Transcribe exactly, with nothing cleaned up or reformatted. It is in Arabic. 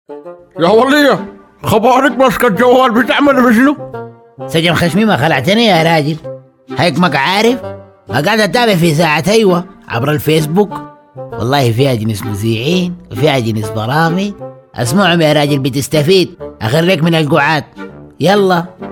يا ولية، خبارك ماسكة الجوال بتعمل بشنو؟ سجن خشمي ما خلعتني يا راجل. هيك عارف قاعد اتابع في ساعة ايوه عبر الفيسبوك. والله فيها جنس مذيعين وفيها جنس برامج، اسمعهم يا راجل بتستفيد. اخريك من القعاد. يلا